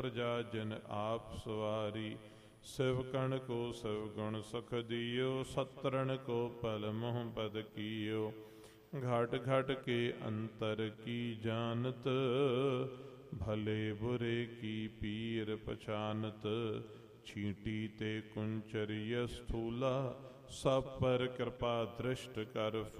प्रजा जिन आप सवारी। सिवकण को सिवगुण सुख दियो, सतरण को पल मोह पद कियो। घाट घाट के अंतर की जानत, भले बुरे की पीर पछानत। छींटी ते कुंचरिय स्थूला, सब पर कृपा दृष्ट कर